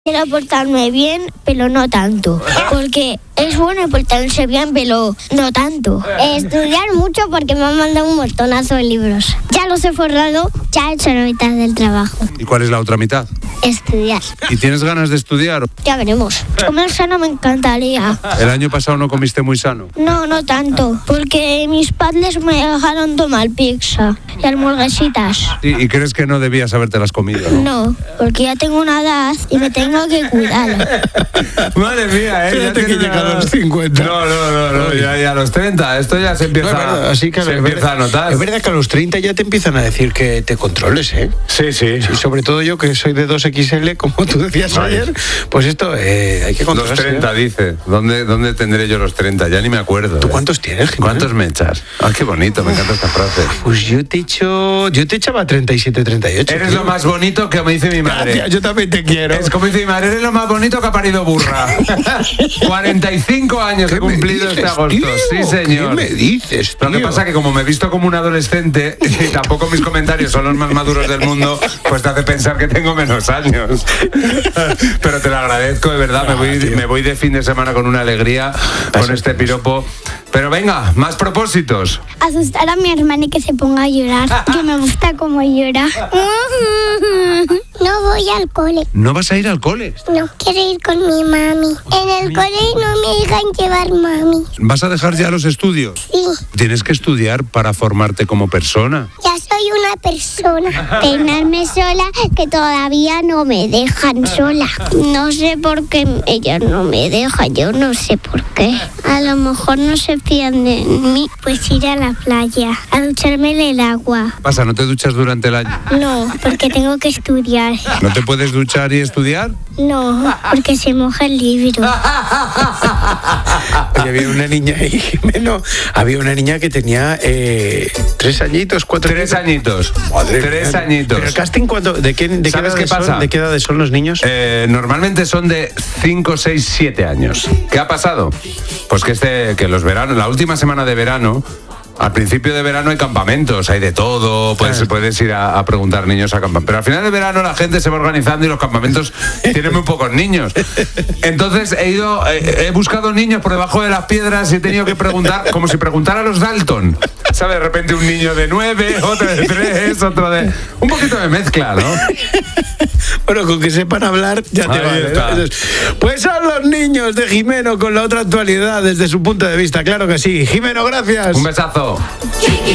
Quiero portarme bien, pero no tanto. Porque es bueno portarse bien, pero no tanto. Estudiar mucho porque me han mandado un montonazo de libros. Ya los he forrado, ya he hecho la mitad del trabajo. ¿Y cuál es la otra mitad? Estudiar. ¿Y tienes ganas de estudiar? Ya veremos. Comer sano me encantaría. ¿El año pasado no comiste muy sano? No, no tanto. Porque mis padres me dejaron tomar pizza y hamburguesitas. ¿Y crees que no debías habértelas comido, no? No, porque ya tengo una edad y me tengo que cuidar. Madre mía, Fíjate que llega a los 50. No, ya a los 30. Esto ya se empieza, a notar. Es verdad que a los 30 ya te empiezan a decir que te controles, ¿eh? Sí. Sí, sobre todo yo que soy de 2XL, como tú decías ayer, pues esto hay que controlarse. Los 30, dice. ¿Dónde tendré yo los 30? Ya ni me acuerdo. ¿Tú cuántos tienes, Jimeno? ¿Cuántos me echas? Ah, qué bonito, me encanta esta frase. Pues yo te echaba 37, 38. Eres tío. lo más bonito que me dice mi madre. Gracias, yo también te quiero. Es como dice mi madre, eres lo más bonito que ha parido burra. 45 años he cumplido este agosto. Tío? Sí, señor. ¿Qué me dices, tío? Lo que pasa es que como me he visto como un adolescente y tampoco mis comentarios son los más maduros del mundo, pues te hace pensar que tengo menos años. Pero te lo agradezco, de verdad. Me voy de fin de semana con una alegría, con este piropo. Pero venga, más propósitos. Asustar a mi hermana y que se ponga a llorar, que me gusta cómo llora. No voy al cole. ¿No vas a ir al cole? No, quiero ir con mi mami. En el cole no me dejan llevar mami. ¿Vas a dejar ya los estudios? Sí, Tienes que estudiar para formarte como persona. ya soy una persona. Peinarme sola, que todavía no me dejan sola. No sé por qué ellas no me dejan, yo no sé por qué. A lo mejor no se fían de mí. Pues ir a la playa, a ducharme en el agua. ¿Qué pasa? ¿No te duchas durante el año? No, porque tengo que estudiar. ¿No te puedes duchar y estudiar? No, porque se moja el libro. Oye, había una niña ahí, Jimeno. Había una niña que tenía 3 añitos, 4 3 añitos. Madre Tres mía. añitos. ¿Pero el casting de qué ¿Sabes qué edades pasa? son? ¿De qué edades son los niños? Normalmente son de 5, 6, 7 años. ¿Qué ha pasado? Pues que los veranos, la última semana de verano, al principio de verano hay campamentos, hay de todo, puedes ir a preguntar niños a campamentos. Pero al final de verano la gente se va organizando y los campamentos tienen muy pocos niños. Entonces he buscado niños por debajo de las piedras y he tenido que preguntar, como si preguntara a los Dalton. ¿Sabe? De repente un niño de 9, otro de 3, otro de... Un poquito de mezcla, ¿no? Bueno, con que sepan hablar ya te Ahí vale, está. ¿no? Pues son los niños de Jimeno con la otra actualidad desde su punto de vista, claro que sí. Jimeno, gracias. Un besazo.